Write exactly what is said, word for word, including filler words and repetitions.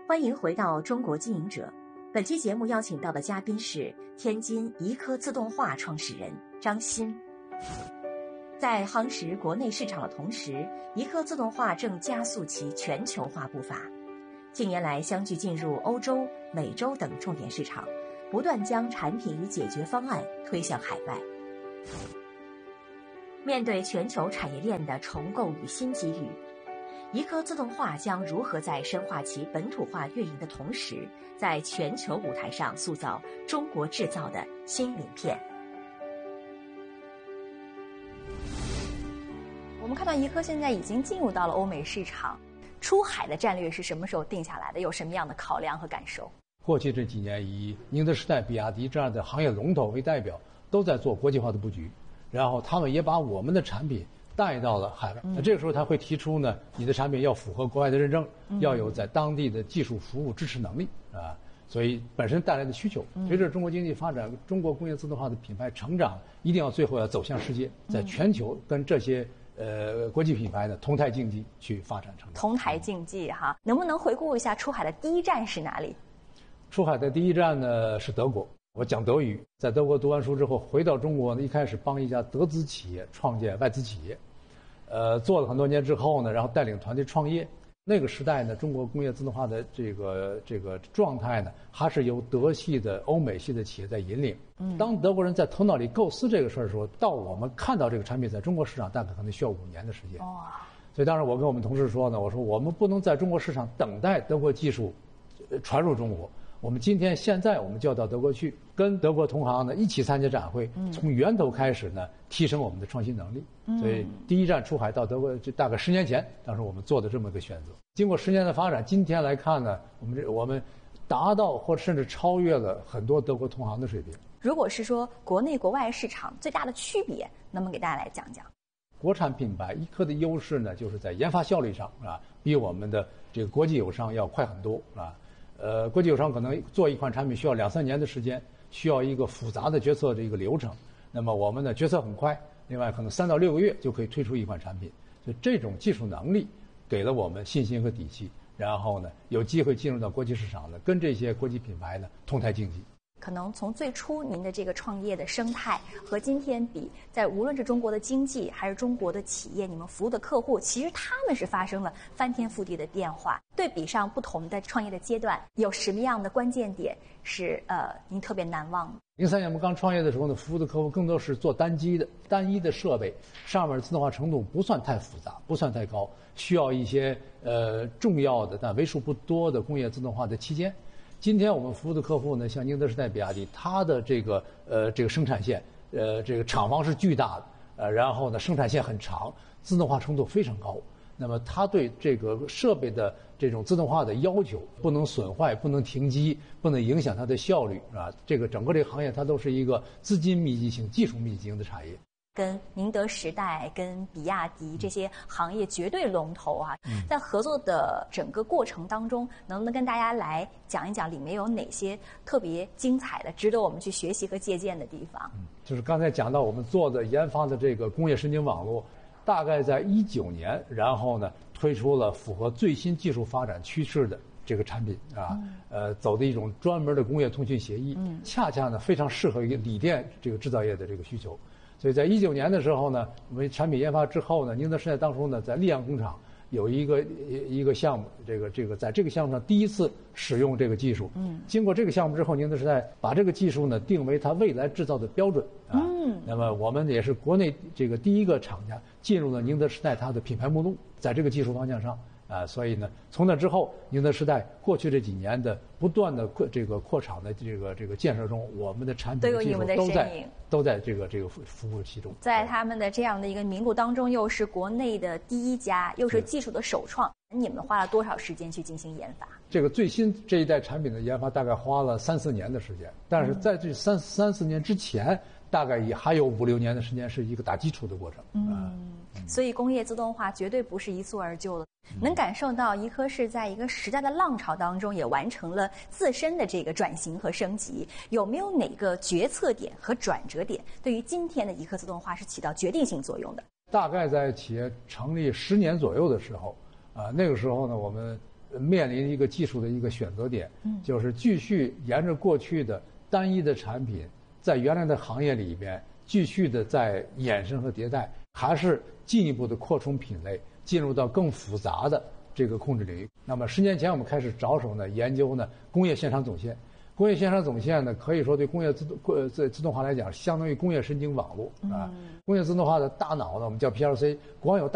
欢迎回到中国经营者。本期节目邀请到的嘉宾是天津怡科自动化创始人张欣。在夯实国内市场的同时，怡科自动化正加速其全球化步伐。近年来，相继进入欧洲、美洲等重点市场，不断将产品与解决方案推向海外。面对全球产业链的重构与新机遇，怡科自动化将如何在深化其本土化运营的同时，在全球舞台上塑造中国制造的新名片？ 我们看到怡科现在已经进入到了欧美市场，出海的战略是什么时候定下来的？有什么样的考量和感受？ 过去这几年，以宁德时代、比亚迪这样的行业龙头为代表，都在做国际化的布局，然后他们也把我们的产品带到了海外。那这个时候他会提出呢，你的产品要符合国外的认证，要有在当地的技术服务支持能力啊。所以本身带来的需求，随着中国经济发展，中国工业自动化的品牌成长，一定要最后要走向世界，在全球跟这些呃国际品牌的同台竞技去发展成长。 同台竞技哈，能不能回顾一下出海的第一站是哪里？ 出海的第一站呢是德国。我讲德语，在德国读完书之后回到中国呢，一开始帮一家德资企业创建外资企业，呃，做了很多年之后呢，然后带领团队创业。那个时代呢，中国工业自动化的这个这个状态呢，还是由德系的、欧美系的企业在引领。当德国人在头脑里构思这个事儿的时候，到我们看到这个产品在中国市场，大概可能需要五年的时间。哇！所以当时我跟我们同事说呢，我说我们不能在中国市场等待德国技术传入中国。我们今天现在我们就要到德国去，跟德国同行呢一起参加展会，从源头开始呢提升我们的创新能力。所以第一站出海到德国，就大概十年前，当时我们做的这么一个选择。经过十年的发展，今天来看呢，我们这我们达到或者甚至超越了很多德国同行的水平。 如果是说国内国外市场最大的区别，能不能给大家来讲讲？ 国产品牌怡科的优势呢，就是在研发效率上啊，比我们的这个国际友商要快很多啊。呃，国际友商可能做一款产品需要两三年的时间，需要一个复杂的决策的一个流程。那么我们呢，决策很快，另外可能三到六个月就可以推出一款产品。所以这种技术能力给了我们信心和底气，然后呢，有机会进入到国际市场呢，跟这些国际品牌呢同台竞技。 可能从最初您的这个创业的生态和今天比，在无论是中国的经济还是中国的企业，你们服务的客户，其实他们是发生了翻天覆地的变化。对比上不同的创业的阶段，有什么样的关键点是呃您特别难忘的？ 零三年我们刚创业的时候呢，服务的客户更多是做单机的、单一的设备，上面自动化程度不算太复杂，不算太高，需要一些呃重要的但为数不多的工业自动化的期间。今天我们服务的客户呢，像宁德时代、比亚迪，它的这个呃这个生产线，呃这个厂房是巨大的，呃然后呢生产线很长，自动化程度非常高。那么它对这个设备的这种自动化的要求，不能损坏，不能停机，不能影响它的效率啊。这个整个这个行业它都是一个资金密集型、技术密集型的产业。 跟宁德时代、跟比亚迪这些行业绝对龙头啊，在合作的整个过程当中，能不能跟大家来讲一讲里面有哪些特别精彩的、值得我们去学习和借鉴的地方？ 嗯，就是刚才讲到我们做的研发的这个工业神经网络，大概在一九年，然后呢推出了符合最新技术发展趋势的这个产品啊，嗯、呃，走的一种专门的工业通讯协议，嗯、恰恰呢非常适合一个锂电这个制造业的这个需求。所以在一九年的时候呢，我们产品研发之后呢，宁德时代当初呢在溧阳工厂有一个一个项目，这个这个在这个项目上第一次使用这个技术。嗯，经过这个项目之后，宁德时代把这个技术呢定为它未来制造的标准啊。嗯，那么我们也是国内这个第一个厂家进入了宁德时代它的品牌目录，在这个技术方向上。啊，所以呢，从那之后，宁德时代过去这几年的不断的扩这个扩厂的这个这个建设中，我们的产品的技术都在都在这个这个服务其中。 在他们的这样的一个名录当中，又是国内的第一家，又是技术的首创。你们花了多少时间去进行研发？ 这个最新这一代产品的研发大概花了三四年的时间，但是在这三三四年之前，大概也还有五六年的时间是一个打基础的过程。 嗯，所以工业自动化绝对不是一蹴而就的。能感受到怡科是在一个时代的浪潮当中，也完成了自身的这个转型和升级。有没有哪个决策点和转折点，对于今天的怡科自动化是起到决定性作用的？ 大概在企业成立十年左右的时候，啊、呃，那个时候呢，我们面临一个技术的一个选择点，嗯，就是继续沿着过去的单一的产品，在原来的行业里边继续的在衍生和迭代，还是进一步的扩充品类，进入到更复杂的这个控制领域。那么十年前我们开始着手呢研究呢工业线上总线。工业线上总线呢，可以说对工业自动呃自自动化来讲，相当于工业神经网络啊。工业自动化的大脑呢，我们叫 P L C， 光有大